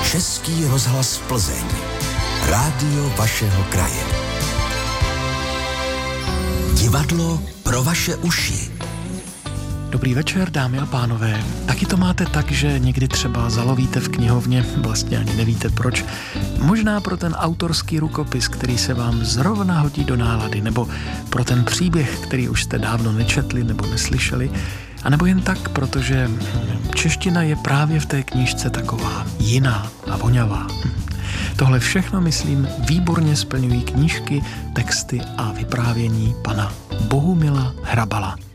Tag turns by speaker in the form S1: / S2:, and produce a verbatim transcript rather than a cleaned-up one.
S1: Český rozhlas Plzeň. Rádio vašeho kraje. Divadlo pro vaše uši.
S2: Dobrý večer, dámy a pánové. Taky to máte tak, že někdy třeba zalovíte v knihovně, vlastně ani nevíte proč, možná pro ten autorský rukopis, který se vám zrovna hodí do nálady, nebo pro ten příběh, který už jste dávno nečetli nebo neslyšeli, a nebo jen tak, protože čeština je právě v té knížce taková jiná a voňavá. Tohle všechno, myslím, výborně splňují knížky, texty a vyprávění pana Bohumila Hrabala.